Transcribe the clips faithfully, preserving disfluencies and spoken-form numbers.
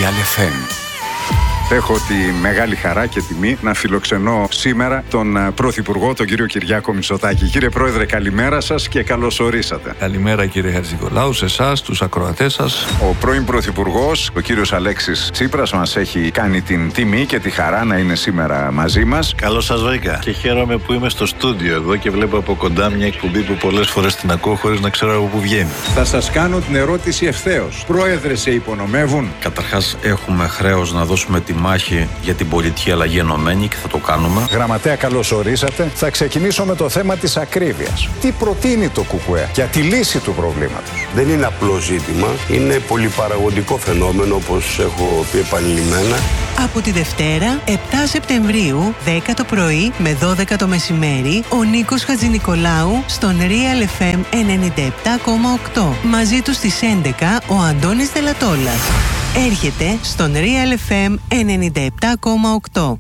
Real εφ εμ. Έχω τη μεγάλη χαρά και τιμή να φιλοξενώ σήμερα τον Πρωθυπουργό, τον κύριο Κυριάκο Μητσοτάκη. Κύριε Πρόεδρε, καλημέρα σας και καλώς ορίσατε. Καλημέρα κύριε Χατζηνικολάου, σε εσάς, τους ακροατές σας. Ο πρώην Πρωθυπουργός, ο κύριος Αλέξης Τσίπρας, μας έχει κάνει την τιμή και τη χαρά να είναι σήμερα μαζί μας. Καλώς σας βρήκα και χαίρομαι που είμαι στο στούντιο εδώ και βλέπω από κοντά μια εκπομπή που πολλές φορές την ακούω χωρίς να ξέρω από πού βγαίνει. Θα σας κάνω την ερώτηση ευθέως. Πρόεδρε, σε υπονομεύουν? Καταρχάς, έχουμε χρέος να δώσουμε τη μάχη για την πολιτική αλλαγή ενωμένη και θα το κάνουμε. Γραμματέα, καλώς ορίσατε. Θα ξεκινήσω με το θέμα της ακρίβειας. Τι προτείνει το ΚΚΕ για τη λύση του προβλήματος? Δεν είναι απλό ζήτημα, είναι πολυπαραγωγικό φαινόμενο, όπως έχω πει επανειλημμένα. Από τη Δευτέρα, επτά Σεπτεμβρίου, δέκα το πρωί με δώδεκα το μεσημέρι, ο Νίκος Χατζηνικολάου στον Real εφ εμ ενενήντα επτά κόμμα οκτώ. Μαζί του στις έντεκα ο Αντώνης Δελατόλας. Έρχεται στον Real εφ εμ ενενήντα επτά κόμμα οκτώ.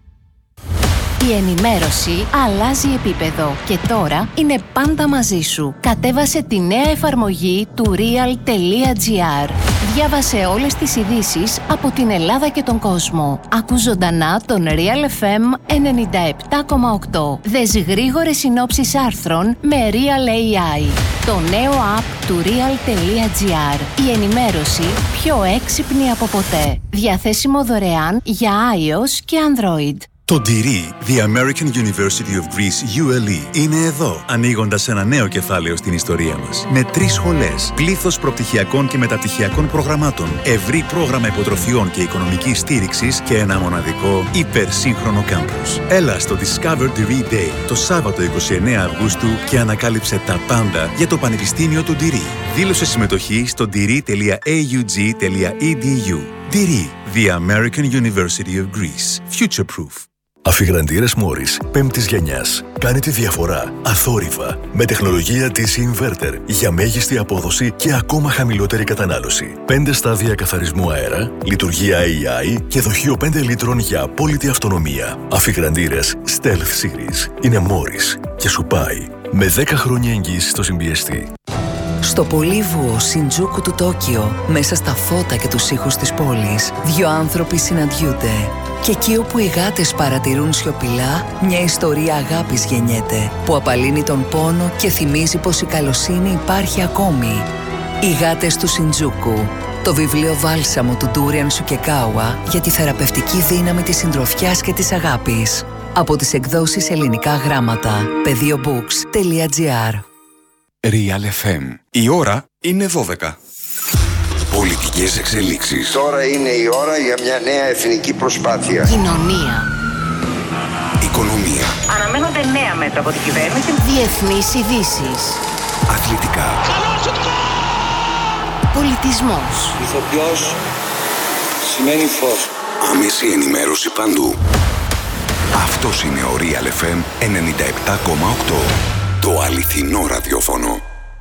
Η ενημέρωση αλλάζει επίπεδο και τώρα είναι πάντα μαζί σου. Κατέβασε τη νέα εφαρμογή του real.gr. Διάβασε όλες τις ειδήσεις από την Ελλάδα και τον κόσμο. Ακού ζωντανά τον Real εφ εμ ενενήντα επτά κόμμα οκτώ. Δες γρήγορες συνόψεις άρθρων με Real έι άι. Το νέο app του real.gr. Η ενημέρωση πιο έξυπνη από ποτέ. Διαθέσιμο δωρεάν για iOS και Android. Το ντυρί, The American University of Greece γιου ελ ι, είναι εδώ, ανοίγοντας ένα νέο κεφάλαιο στην ιστορία μας. Με τρεις σχολές, πλήθος προπτυχιακών και μεταπτυχιακών προγραμμάτων, ευρύ πρόγραμμα υποτροφιών και οικονομικής στήριξης και ένα μοναδικό υπερσύγχρονο κάμπους. Έλα στο Discover Diri Day το Σάββατο είκοσι εννέα Αυγούστου και ανακάλυψε τα πάντα για το Πανεπιστήμιο του Ντυρί. Δήλωσε συμμετοχή στο ντυρί τελεία έι γιου τζι τελεία ι ντι γιου. Ντυρί, The American University of Greece. Future Proof. Αφιγραντήρες Μόρις πέμπτης γενιάς. Κάνει τη διαφορά αθόρυβα με τεχνολογία ντι σι Inverter για μέγιστη απόδοση και ακόμα χαμηλότερη κατανάλωση. πέντε στάδια καθαρισμού αέρα, λειτουργία έι άι και δοχείο πέντε λίτρων για απόλυτη αυτονομία. Αφιγραντήρες Stealth Series είναι Μόρις και σου πάει με δέκα χρόνια εγγύηση στο συμπιεστή. Στο πολύβουο Σιντζούκου του Τόκιο, μέσα στα φώτα και τους ήχους της πόλης, δύο άνθρωποι συναντιούνται. Και εκεί όπου οι γάτες παρατηρούν σιωπηλά, μια ιστορία αγάπης γεννιέται, που απαλύνει τον πόνο και θυμίζει πως η καλοσύνη υπάρχει ακόμη. Οι γάτες του Σιντζούκου, το βιβλίο βάλσαμο του Ντούριαν Σουκεκάουα για τη θεραπευτική δύναμη της συντροφιάς και της αγάπης. Από τις εκδόσεις Ελληνικά Γράμματα, πεδίομπooks τελεία τζι άρ. Real εφ εμ. Η ώρα είναι δώδεκα. Πολιτικές εξελίξεις. Τώρα είναι η ώρα για μια νέα εθνική προσπάθεια. Κοινωνία. Οικονομία. Αναμένονται νέα μέτρα από την κυβέρνηση. Διεθνείς ειδήσεις. Αθλητικά. Πολιτισμός. Ηθοποιός σημαίνει φως. Άμεση ενημέρωση παντού. Αυτός είναι ο Real εφ εμ ενενήντα επτά κόμμα οκτώ. Το αληθινό ραδιόφωνο.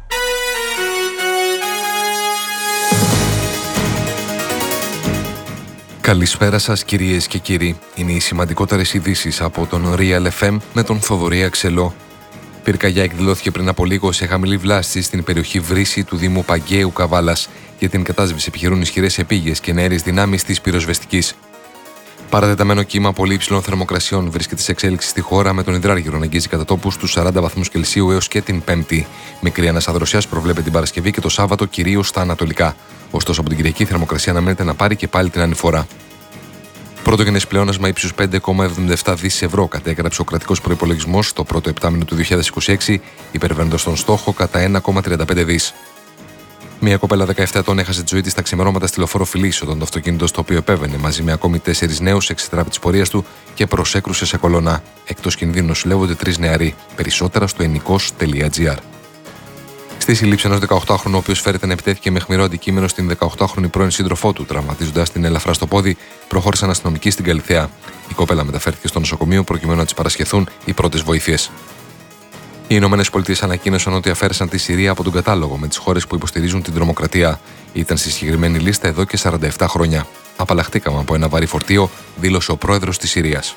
Καλησπέρα σας κυρίες και κύριοι. Είναι οι σημαντικότερες ειδήσεις από τον Real εφ εμ με τον Θοδωρή Αξελό. Πυρκαγιά εκδηλώθηκε πριν από λίγο σε χαμηλή βλάστηση στην περιοχή Βρύση του Δήμου Παγκαίου Καβάλας. Για την κατάσβεση επιχειρούν ισχυρές επίγειες και νέες δυνάμεις της πυροσβεστικής. Παρατεταμένο κύμα πολύ υψηλών θερμοκρασιών βρίσκεται σε εξέλιξη στη χώρα, με τον υδράργυρο να αγγίζει κατά τόπου στους σαράντα βαθμούς Κελσίου έως και την Πέμπτη. Μικρή ανάσα δροσιάς προβλέπεται την Παρασκευή και το Σάββατο, κυρίως στα ανατολικά. Ωστόσο, από την Κυριακή η θερμοκρασία αναμένεται να πάρει και πάλι την ανηφορά. Πρωτογενές πλεόνασμα ύψους πέντε κόμμα εβδομήντα επτά δισεκατομμύρια ευρώ κατέγραψε ο κρατικός προϋπολογισμός στο πρώτο επτάμηνο του δύο χιλιάδες είκοσι έξι, υπερβαίνοντας τον στόχο κατά ένα κόμμα τριάντα πέντε δισεκατομμύρια. Μια κοπέλα δεκαεπτά ετών έχασε τη ζωή της στα ξημερώματα στη λεωφόρο Φιλής, όταν το αυτοκίνητο στο οποίο επέβαινε μαζί με ακόμη τέσσερις νέους εξετράπη της πορείας του και προσέκρουσε σε κολονά. Εκτός κινδύνου νοσηλεύονται τρεις νεαροί. Περισσότερα στο ενικός τελεία τζι άρ. Στη σύλληψη ενός δεκαοκτάχρονου, ο οποίος φέρεται να επιτέθηκε με αιχμηρό αντικείμενο στην δεκαοκτάχρονη πρώην σύντροφό του, τραυματίζοντας την ελαφρά στο πόδι, προχώρησαν αστυνομικοί στην Καλιθέα. Η κοπέλα μεταφέρθηκε στο νοσοκομείο προκειμένου να της παρασχεθούν οι πρώτες βοήθειες. Οι Ηνωμένες Πολιτείες ανακοίνωσαν ότι αφαίρεσαν τη Συρία από τον κατάλογο με τις χώρες που υποστηρίζουν την τρομοκρατία. Ήταν στη συγκεκριμένη λίστα εδώ και σαράντα επτά χρόνια. Απαλλαχτήκαμε από ένα βαρύ φορτίο, δήλωσε ο πρόεδρος της Συρίας.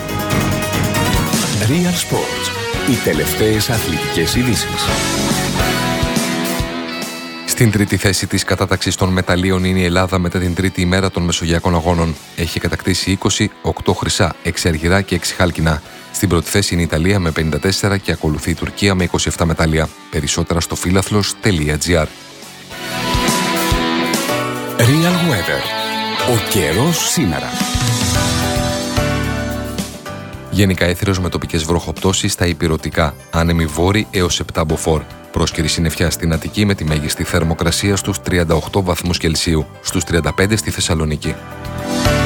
Real Sports. Οι τελευταίες αθλητικές ειδήσεις. Στην τρίτη θέση της κατάταξης των μεταλλίων είναι η Ελλάδα μετά την τρίτη ημέρα των Μεσογειακών Αγώνων. Έχει κατακτήσει είκοσι, οκτώ χρυσά, έξι αργυρά και έξι χάλκινα. Στην πρώτη θέση είναι η Ιταλία με πενήντα τέσσερα και ακολουθεί η Τουρκία με είκοσι επτά μετάλλια. Περισσότερα στο φύλαθλος τελεία τζι άρ. Real Weather. Ο καιρός σήμερα. Γενικά έθριος με τοπικές βροχοπτώσεις στα ηπειρωτικά, άνεμοι βόρειοι έως επτά μποφόρ. Πρόσκαιρη συννεφιά στην Αττική με τη μέγιστη θερμοκρασία στους τριάντα οκτώ βαθμούς Κελσίου, στους τριάντα πέντε στη Θεσσαλονίκη.